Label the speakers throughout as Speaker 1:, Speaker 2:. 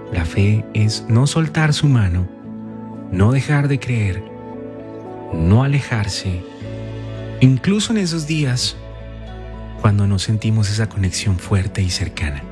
Speaker 1: La fe es no soltar su mano, no dejar de creer, no alejarse, incluso en esos días cuando no sentimos esa conexión fuerte y cercana.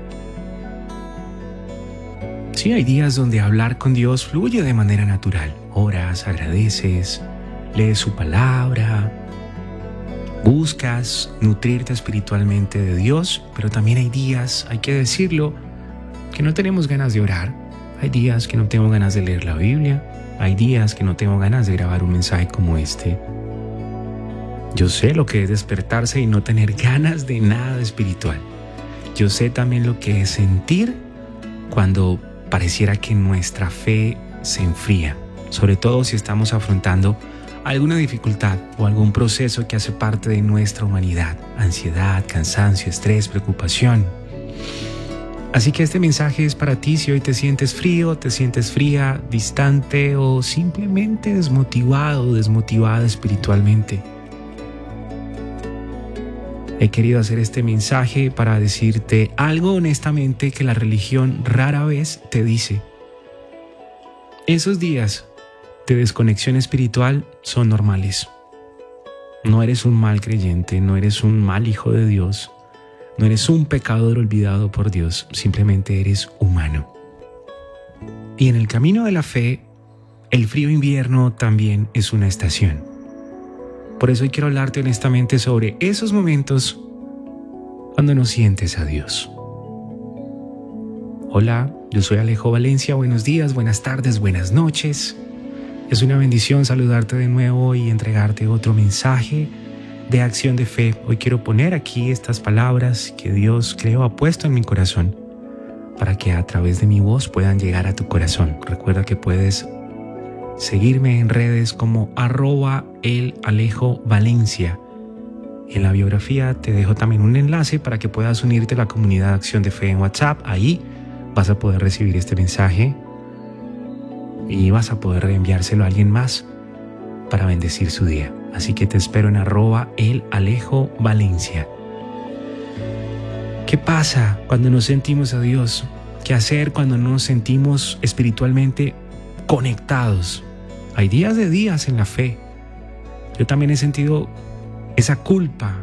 Speaker 1: Sí, hay días donde hablar con Dios fluye de manera natural. Oras, agradeces, lees su palabra, buscas nutrirte espiritualmente de Dios, pero también hay días, hay que decirlo, que no tenemos ganas de orar. Hay días que no tengo ganas de leer la Biblia. Hay días que no tengo ganas de grabar un mensaje como este. Yo sé lo que es despertarse y no tener ganas de nada espiritual. Yo sé también lo que es sentir cuando pareciera que nuestra fe se enfría, sobre todo si estamos afrontando alguna dificultad o algún proceso que hace parte de nuestra humanidad: ansiedad, cansancio, estrés, preocupación. Así que este mensaje es para ti si hoy te sientes frío, te sientes fría, distante o simplemente desmotivado, desmotivada espiritualmente. He querido hacer este mensaje para decirte algo honestamente que la religión rara vez te dice. Esos días de desconexión espiritual son normales. No eres un mal creyente, no eres un mal hijo de Dios, no eres un pecador olvidado por Dios, simplemente eres humano. Y en el camino de la fe, el frío invierno también es una estación. Por eso hoy quiero hablarte honestamente sobre esos momentos cuando no sientes a Dios. Hola, yo soy Alejo Valencia. Buenos días, buenas tardes, buenas noches. Es una bendición saludarte de nuevo y entregarte otro mensaje de acción de fe. Hoy quiero poner aquí estas palabras que Dios creo ha puesto en mi corazón para que a través de mi voz puedan llegar a tu corazón. Recuerda que puedes seguirme en redes como @elalejovalencia. En la biografía te dejo también un enlace para que puedas unirte a la comunidad de Acción de Fe en WhatsApp. Ahí vas a poder recibir este mensaje y vas a poder reenviárselo a alguien más para bendecir su día. Así que te espero en @elalejovalencia. ¿Qué pasa cuando no sentimos a Dios? ¿Qué hacer cuando no nos sentimos espiritualmente conectados? Hay días de días en la fe. Yo también he sentido esa culpa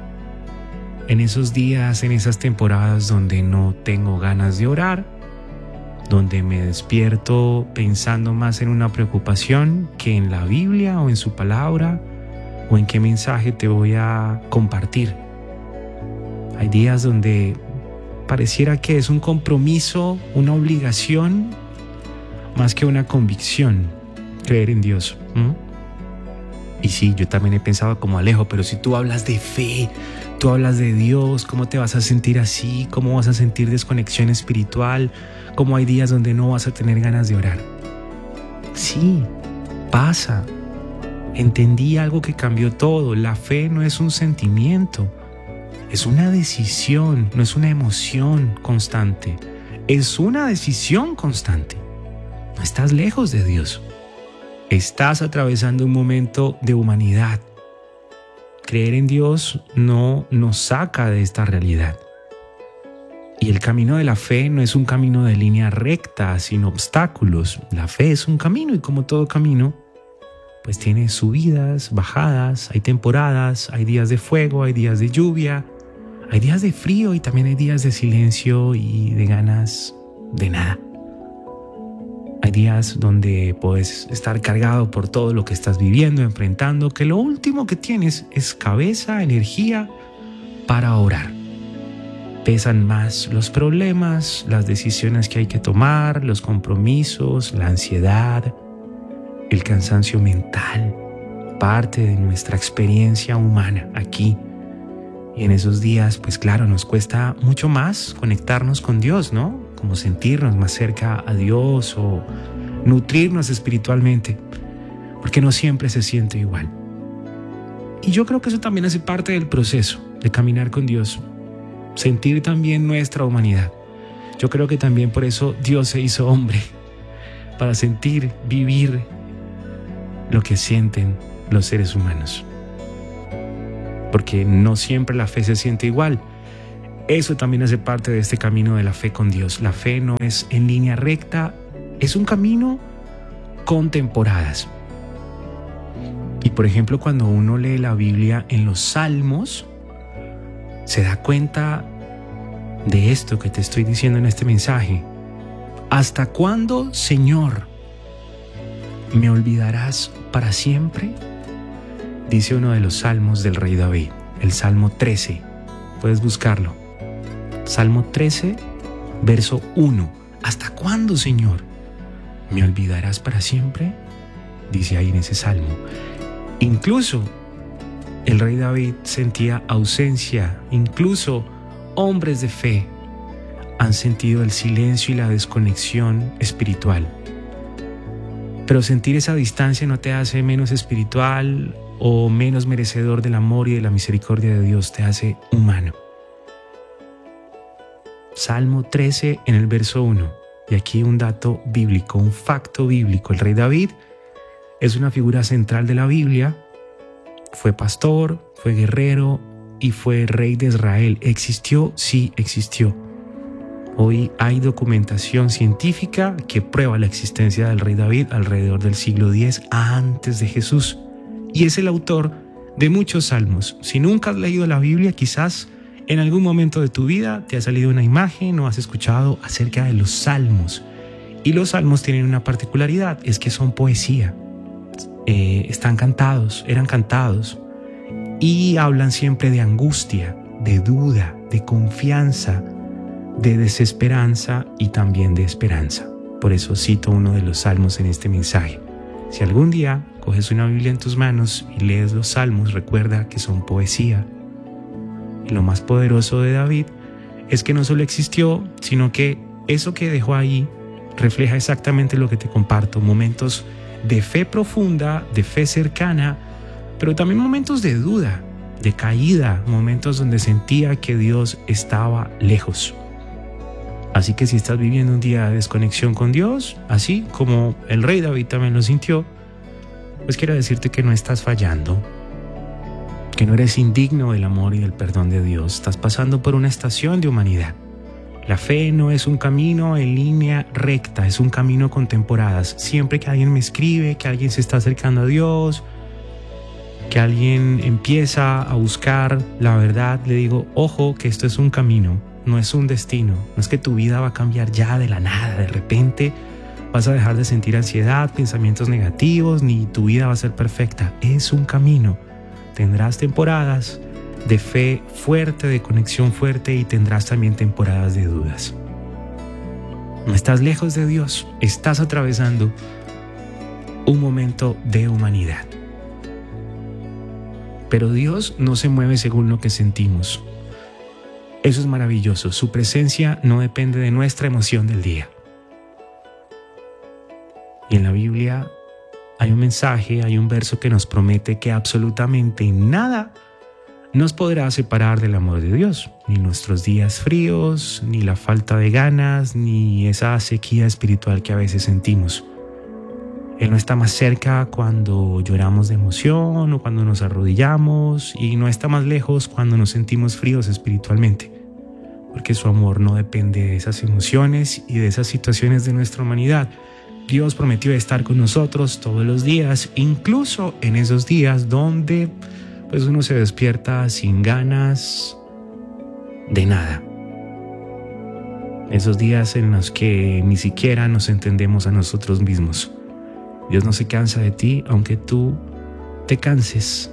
Speaker 1: en esos días, en esas temporadas donde no tengo ganas de orar, donde me despierto pensando más en una preocupación que en la Biblia o en su palabra o en qué mensaje te voy a compartir. Hay días donde pareciera que es un compromiso, una obligación, más que una convicción, creer en Dios. Y sí, yo también he pensado como Alejo, pero si tú hablas de fe, tú hablas de Dios, ¿cómo te vas a sentir así? ¿Cómo vas a sentir desconexión espiritual? ¿Cómo hay días donde no vas a tener ganas de orar? Sí, pasa. Entendí algo que cambió todo. La fe no es un sentimiento, es una decisión, no es una emoción constante. Es una decisión constante. No estás lejos de Dios. Estás atravesando un momento de humanidad. Creer en Dios no nos saca de esta realidad. Y el camino de la fe no es un camino de línea recta, sin obstáculos. La fe es un camino y como todo camino, pues tiene subidas, bajadas, hay temporadas, hay días de fuego, hay días de lluvia, hay días de frío y también hay días de silencio y de ganas de nada. Hay días donde puedes estar cargado por todo lo que estás viviendo, enfrentando, que lo último que tienes es cabeza, energía para orar. Pesan más los problemas, las decisiones que hay que tomar, los compromisos, la ansiedad, el cansancio mental, parte de nuestra experiencia humana aquí. Y en esos días, pues claro, nos cuesta mucho más conectarnos con Dios, ¿no? Como sentirnos más cerca a Dios o nutrirnos espiritualmente, porque no siempre se siente igual. Y yo creo que eso también hace parte del proceso de caminar con Dios, sentir también nuestra humanidad. Yo creo que también por eso Dios se hizo hombre, para sentir, vivir lo que sienten los seres humanos. Porque no siempre la fe se siente igual. Eso también hace parte de este camino de la fe con Dios. La fe no es en línea recta, es un camino con temporadas. Y por ejemplo, cuando uno lee la Biblia en los Salmos, se da cuenta de esto que te estoy diciendo en este mensaje. ¿Hasta cuándo, Señor, me olvidarás para siempre? Dice uno de los salmos del rey David, el Salmo 13. Puedes buscarlo. Salmo 13, verso 1. ¿Hasta cuándo, Señor, me olvidarás para siempre? Dice ahí en ese salmo. Incluso el rey David sentía ausencia. Incluso hombres de fe han sentido el silencio y la desconexión espiritual. Pero sentir esa distancia no te hace menos espiritual o menos merecedor del amor y de la misericordia de Dios, te hace humano. Salmo 13 en el verso 1. Y aquí un dato bíblico, un facto bíblico. El rey David es una figura central de la Biblia. Fue pastor, fue guerrero y fue rey de Israel. ¿Existió? Sí, existió. Hoy hay documentación científica que prueba la existencia del rey David alrededor del siglo X antes de Jesús. Y es el autor de muchos salmos. Si nunca has leído la Biblia, quizás en algún momento de tu vida te ha salido una imagen o has escuchado acerca de los salmos. Y los salmos tienen una particularidad, es que son poesía. Eran cantados y hablan siempre de angustia, de duda, de confianza, de desesperanza y también de esperanza. Por eso cito uno de los salmos en este mensaje. Si algún día coges una Biblia en tus manos y lees los salmos, recuerda que son poesía. Y lo más poderoso de David es que no solo existió, sino que eso que dejó ahí refleja exactamente lo que te comparto. Momentos de fe profunda, de fe cercana, pero también momentos de duda, de caída, momentos donde sentía que Dios estaba lejos. Así que si estás viviendo un día de desconexión con Dios, así como el rey David también lo sintió, pues quiero decirte que no estás fallando, que no eres indigno del amor y del perdón de Dios. Estás pasando por una estación de humanidad. La fe no es un camino en línea recta, es un camino con temporadas. Siempre que alguien me escribe, que alguien se está acercando a Dios, que alguien empieza a buscar la verdad, le digo, ojo, que esto es un camino, no es un destino. No es que tu vida va a cambiar ya de la nada, de repente vas a dejar de sentir ansiedad, pensamientos negativos, ni tu vida va a ser perfecta. Es un camino. Tendrás temporadas de fe fuerte, de conexión fuerte, y tendrás también temporadas de dudas. No estás lejos de Dios, estás atravesando un momento de humanidad. Pero Dios no se mueve según lo que sentimos. Eso es maravilloso. Su presencia no depende de nuestra emoción del día. Y en la Biblia hay un mensaje, hay un verso que nos promete que absolutamente nada nos podrá separar del amor de Dios. Ni nuestros días fríos, ni la falta de ganas, ni esa sequía espiritual que a veces sentimos. Él no está más cerca cuando lloramos de emoción o cuando nos arrodillamos, y no está más lejos cuando nos sentimos fríos espiritualmente, porque su amor no depende de esas emociones y de esas situaciones de nuestra humanidad. Dios prometió estar con nosotros todos los días, incluso en esos días donde pues uno se despierta sin ganas de nada. Esos días en los que ni siquiera nos entendemos a nosotros mismos. Dios no se cansa de ti, aunque tú te canses.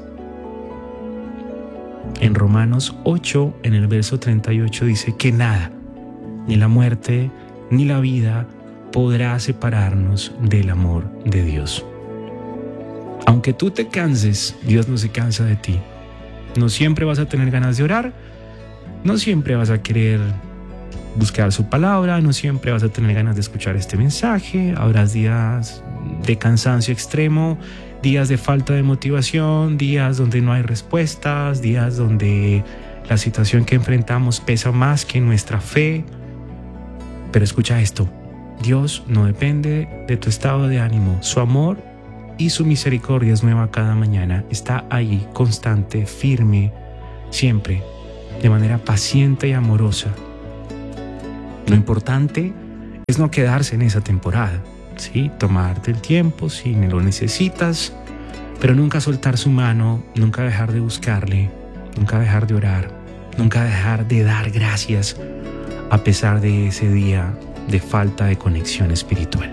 Speaker 1: En Romanos 8, en el verso 38, dice que nada, ni la muerte, ni la vida, podrá separarnos del amor de Dios. Aunque tú te canses, Dios no se cansa de ti. No siempre vas a tener ganas de orar, no siempre vas a querer buscar su palabra, no siempre vas a tener ganas de escuchar este mensaje. Habrá días de cansancio extremo, días de falta de motivación, días donde no hay respuestas, días donde la situación que enfrentamos pesa más que nuestra fe. Pero escucha esto, Dios no depende de tu estado de ánimo. Su amor y su misericordia es nueva cada mañana. Está ahí, constante, firme, siempre. de manera paciente y amorosa. Lo importante es no quedarse en esa temporada, ¿sí? Tomarte el tiempo si lo necesitas, pero nunca soltar su mano, nunca dejar de buscarle, nunca dejar de orar, nunca dejar de dar gracias a pesar de ese día de falta de conexión espiritual.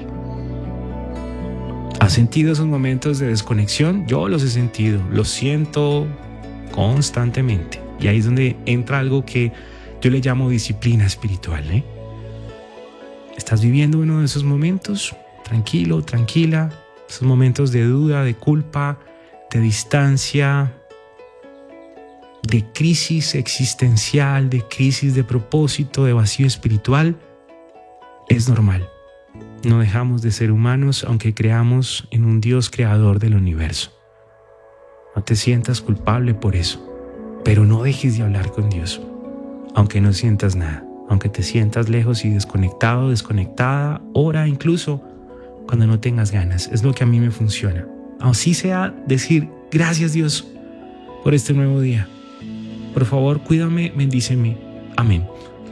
Speaker 1: ¿Has sentido esos momentos de desconexión? Yo los he sentido, los siento constantemente. Y ahí es donde entra algo que yo le llamo disciplina espiritual, ¿eh? ¿Estás viviendo uno de esos momentos? Tranquilo, tranquila. Esos momentos de duda, de culpa, de distancia, de crisis existencial, de crisis de propósito, de vacío espiritual. Es normal. No dejamos de ser humanos aunque creamos en un Dios creador del universo. No te sientas culpable por eso, pero no dejes de hablar con Dios, aunque no sientas nada, aunque te sientas lejos y desconectado, desconectada, ora incluso cuando no tengas ganas. Es lo que a mí me funciona. Así sea decir, gracias Dios por este nuevo día. Por favor, cuídame, bendíceme. Amén.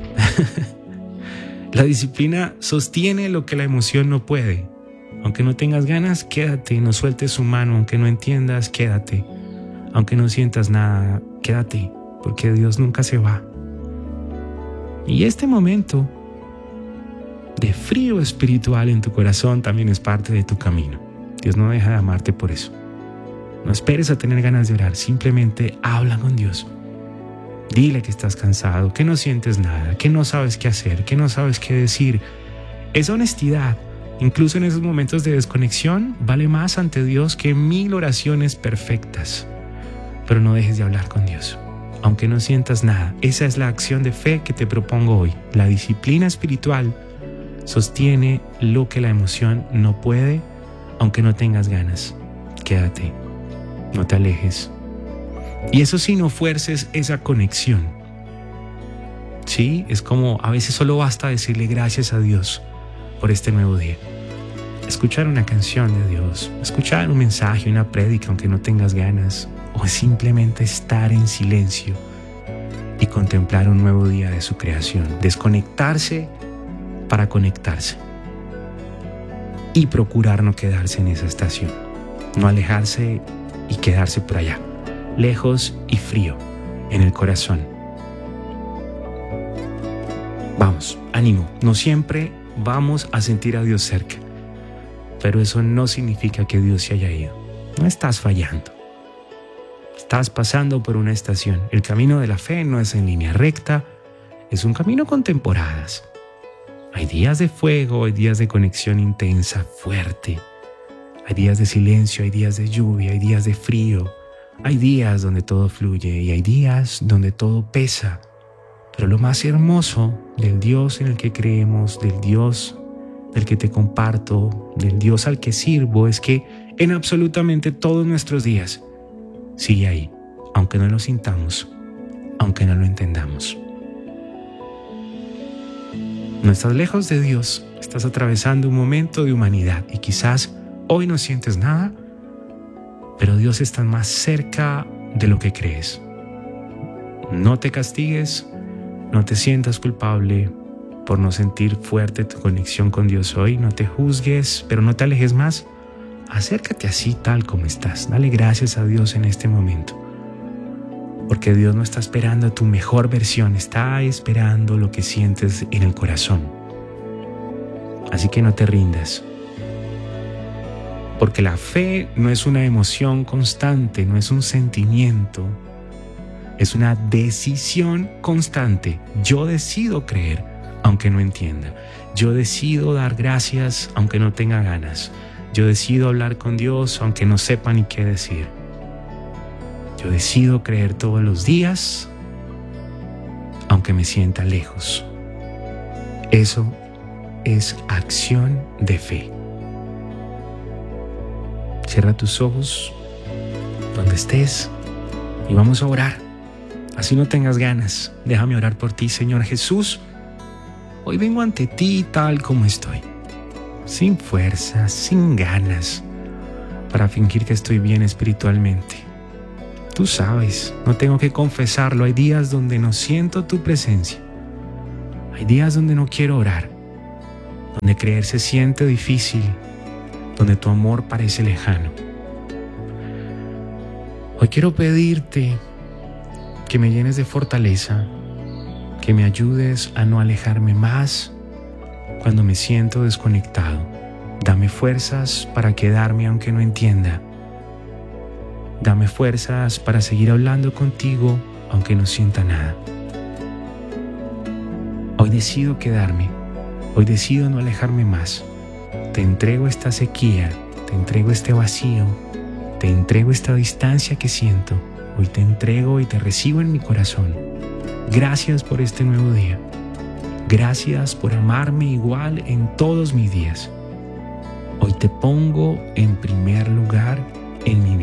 Speaker 1: La disciplina sostiene lo que la emoción no puede. Aunque no tengas ganas, quédate, no sueltes su mano. Aunque no entiendas, quédate. Aunque no sientas nada, quédate, porque Dios nunca se va. Y este momento de frío espiritual en tu corazón también es parte de tu camino. Dios no deja de amarte por eso. No esperes a tener ganas de orar, simplemente habla con Dios. Dile que estás cansado, que no sientes nada, que no sabes qué hacer, que no sabes qué decir. Esa honestidad, incluso en esos momentos de desconexión, vale más ante Dios que 1000 oraciones perfectas. Pero no dejes de hablar con Dios, aunque no sientas nada. Esa es la acción de fe que te propongo hoy. La disciplina espiritual sostiene lo que la emoción no puede, aunque no tengas ganas. Quédate, no te alejes. Y eso sí, no fuerces esa conexión. Sí, es como a veces solo basta decirle gracias a Dios por este nuevo día. Escuchar una canción de Dios, escuchar un mensaje, una prédica aunque no tengas ganas, o simplemente estar en silencio y contemplar un nuevo día de su creación. Desconectarse para conectarse y procurar no quedarse en esa estación, no alejarse y quedarse por allá, lejos y frío en el corazón. Vamos, ánimo, no siempre vamos a sentir a Dios cerca, pero eso no significa que Dios se haya ido. No estás fallando. Estás pasando por una estación. El camino de la fe no es en línea recta, es un camino con temporadas. Hay días de fuego, hay días de conexión intensa, fuerte. Hay días de silencio, hay días de lluvia, hay días de frío. Hay días donde todo fluye y hay días donde todo pesa. Pero lo más hermoso del Dios en el que creemos, del Dios del que te comparto, del Dios al que sirvo, es que en absolutamente todos nuestros días sigue ahí, aunque no lo sintamos, aunque no lo entendamos. No estás lejos de Dios, estás atravesando un momento de humanidad y quizás hoy no sientes nada, pero Dios está más cerca de lo que crees. No te castigues, no te sientas culpable por no sentir fuerte tu conexión con Dios hoy. No te juzgues, pero no te alejes más. Acércate así tal como estás. Dale gracias a Dios en este momento. Porque Dios no está esperando tu mejor versión, está esperando lo que sientes en el corazón. Así que no te rindas. Porque la fe no es una emoción constante, no es un sentimiento. Es una decisión constante. Yo decido creer, aunque no entienda. Yo decido dar gracias, aunque no tenga ganas. Yo decido hablar con Dios, aunque no sepa ni qué decir. Yo decido creer todos los días, aunque me sienta lejos. Eso es acción de fe. Cierra tus ojos donde estés y vamos a orar. Así no tengas ganas, déjame orar por ti, Señor Jesús. Hoy vengo ante ti tal como estoy, sin fuerzas, sin ganas, para fingir que estoy bien espiritualmente. Tú sabes, no tengo que confesarlo. Hay días donde no siento tu presencia. Hay días donde no quiero orar, donde creer se siente difícil, donde tu amor parece lejano. Hoy quiero pedirte que me llenes de fortaleza, que me ayudes a no alejarme más cuando me siento desconectado. Dame fuerzas para quedarme aunque no entienda. Dame fuerzas para seguir hablando contigo aunque no sienta nada. Hoy decido quedarme. Hoy decido no alejarme más. Te entrego esta sequía, te entrego este vacío, te entrego esta distancia que siento. Hoy te entrego y te recibo en mi corazón. Gracias por este nuevo día. Gracias por amarme igual en todos mis días. Hoy te pongo en primer lugar en mi vida.